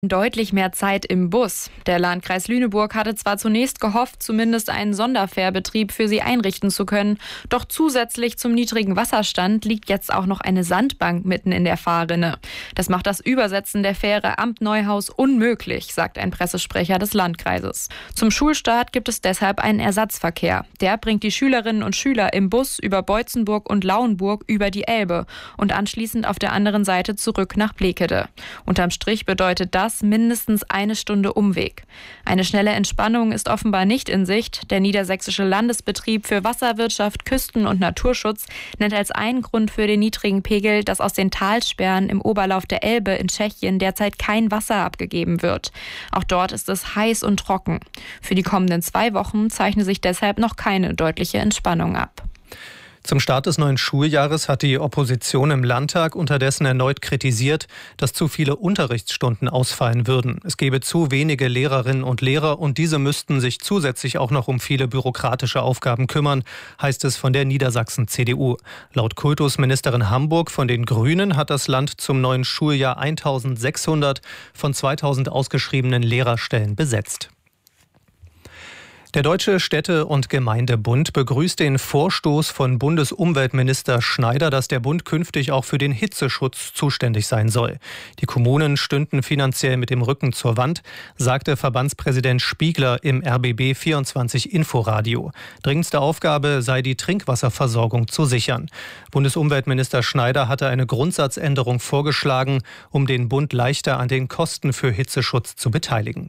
Deutlich mehr Zeit im Bus. Der Landkreis Lüneburg hatte zwar zunächst gehofft, zumindest einen Sonderfährbetrieb für sie einrichten zu können, doch zusätzlich zum niedrigen Wasserstand liegt jetzt auch noch eine Sandbank mitten in der Fahrrinne. Das macht das Übersetzen der Fähre Amt Neuhaus unmöglich, sagt ein Pressesprecher des Landkreises. Zum Schulstart gibt es deshalb einen Ersatzverkehr. Der bringt die Schülerinnen und Schüler im Bus über Beutzenburg und Lauenburg über die Elbe und anschließend auf der anderen Seite zurück nach Blekede. Unterm Strich bedeutet das mindestens eine Stunde Umweg. Eine schnelle Entspannung ist offenbar nicht in Sicht. Der Niedersächsische Landesbetrieb für Wasserwirtschaft, Küsten- und Naturschutz nennt als einen Grund für den niedrigen Pegel, dass aus den Talsperren im Oberlauf der Elbe in Tschechien derzeit kein Wasser abgegeben wird. Auch dort ist es heiß und trocken. Für die kommenden 2 Wochen zeichne sich deshalb noch keine deutliche Entspannung ab. Zum Start des neuen Schuljahres hat die Opposition im Landtag unterdessen erneut kritisiert, dass zu viele Unterrichtsstunden ausfallen würden. Es gebe zu wenige Lehrerinnen und Lehrer und diese müssten sich zusätzlich auch noch um viele bürokratische Aufgaben kümmern, heißt es von der Niedersachsen-CDU. Laut Kultusministerin Hamburg von den Grünen hat das Land zum neuen Schuljahr 1600 von 2000 ausgeschriebenen Lehrerstellen besetzt. Der Deutsche Städte- und Gemeindebund begrüßt den Vorstoß von Bundesumweltminister Schneider, dass der Bund künftig auch für den Hitzeschutz zuständig sein soll. Die Kommunen stünden finanziell mit dem Rücken zur Wand, sagte Verbandspräsident Spiegler im RBB 24 Inforadio. Dringendste Aufgabe sei die Trinkwasserversorgung zu sichern. Bundesumweltminister Schneider hatte eine Grundsatzänderung vorgeschlagen, um den Bund leichter an den Kosten für Hitzeschutz zu beteiligen.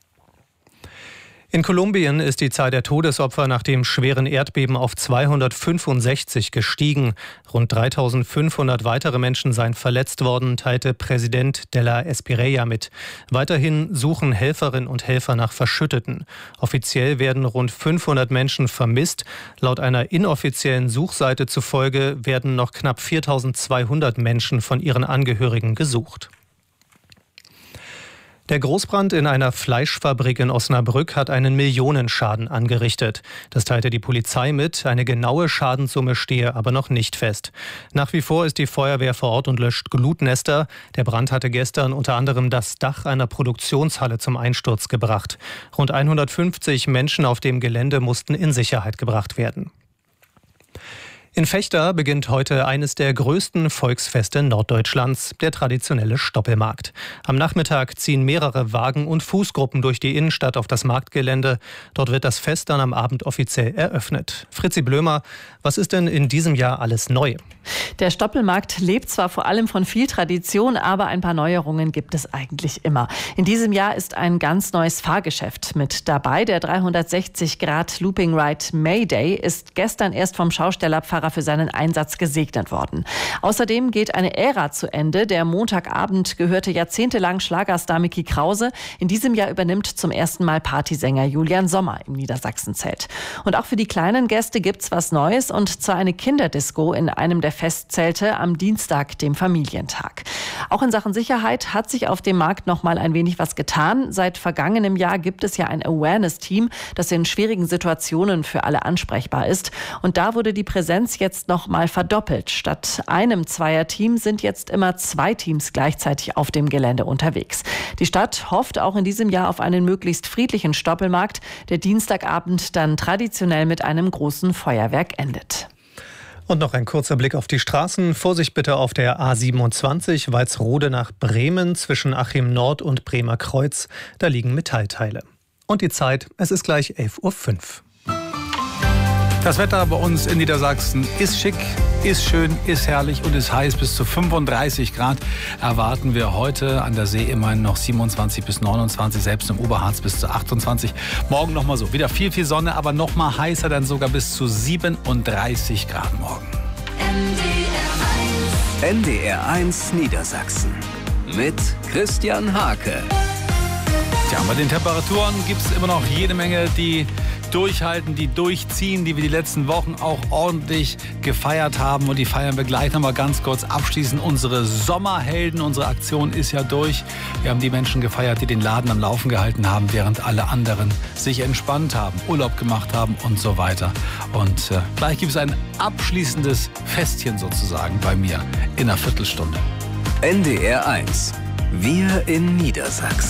In Kolumbien ist die Zahl der Todesopfer nach dem schweren Erdbeben auf 265 gestiegen. Rund 3.500 weitere Menschen seien verletzt worden, teilte Präsident de la Esperella mit. Weiterhin suchen Helferinnen und Helfer nach Verschütteten. Offiziell werden rund 500 Menschen vermisst. Laut einer inoffiziellen Suchseite zufolge werden noch knapp 4.200 Menschen von ihren Angehörigen gesucht. Der Großbrand in einer Fleischfabrik in Osnabrück hat einen Millionenschaden angerichtet. Das teilte die Polizei mit. Eine genaue Schadenssumme stehe aber noch nicht fest. Nach wie vor ist die Feuerwehr vor Ort und löscht Glutnester. Der Brand hatte gestern unter anderem das Dach einer Produktionshalle zum Einsturz gebracht. Rund 150 Menschen auf dem Gelände mussten in Sicherheit gebracht werden. In Vechta beginnt heute eines der größten Volksfeste Norddeutschlands, der traditionelle Stoppelmarkt. Am Nachmittag ziehen mehrere Wagen und Fußgruppen durch die Innenstadt auf das Marktgelände. Dort wird das Fest dann am Abend offiziell eröffnet. Fritzi Blömer, was ist denn in diesem Jahr alles neu? Der Stoppelmarkt lebt zwar vor allem von viel Tradition, aber ein paar Neuerungen gibt es eigentlich immer. In diesem Jahr ist ein ganz neues Fahrgeschäft mit dabei. Der 360° Looping Ride Mayday ist gestern erst vom Schaustellerpfarrer für seinen Einsatz gesegnet worden. Außerdem geht eine Ära zu Ende. Der Montagabend gehörte jahrzehntelang Schlagerstar Micky Krause. In diesem Jahr übernimmt zum ersten Mal Partysänger Julian Sommer im Niedersachsenzelt. Und auch für die kleinen Gäste gibt's was Neues, und zwar eine Kinderdisco in einem der Festzelte am Dienstag, dem Familientag. Auch in Sachen Sicherheit hat sich auf dem Markt noch mal ein wenig was getan. Seit vergangenem Jahr gibt es ja ein Awareness-Team, das in schwierigen Situationen für alle ansprechbar ist. Und da wurde die Präsenz jetzt noch mal verdoppelt. Statt einem Zweierteam sind jetzt immer 2 Teams gleichzeitig auf dem Gelände unterwegs. Die Stadt hofft auch in diesem Jahr auf einen möglichst friedlichen Stoppelmarkt, der Dienstagabend dann traditionell mit einem großen Feuerwerk endet. Und noch ein kurzer Blick auf die Straßen. Vorsicht bitte auf der A27 Walsrode nach Bremen zwischen Achim Nord und Bremer Kreuz. Da liegen Metallteile. Und die Zeit, es ist gleich 11:05 Uhr. Das Wetter bei uns in Niedersachsen ist schick, ist schön, ist herrlich und ist heiß. Bis zu 35 Grad erwarten wir heute. An der See immerhin noch 27 bis 29, selbst im Oberharz bis zu 28. Morgen nochmal so, wieder viel Sonne, aber nochmal heißer, dann sogar bis zu 37 Grad morgen. NDR 1 Niedersachsen mit Christian Hake. Tja, bei den Temperaturen gibt es immer noch jede Menge, die durchhalten, die durchziehen, die wir die letzten Wochen auch ordentlich gefeiert haben. Und die feiern wir gleich nochmal ganz kurz abschließend. Unsere Sommerhelden, unsere Aktion ist ja durch. Wir haben die Menschen gefeiert, die den Laden am Laufen gehalten haben, während alle anderen sich entspannt haben, Urlaub gemacht haben und so weiter. Und gleich gibt es ein abschließendes Festchen sozusagen bei mir in einer Viertelstunde. NDR 1, Wir in Niedersachsen.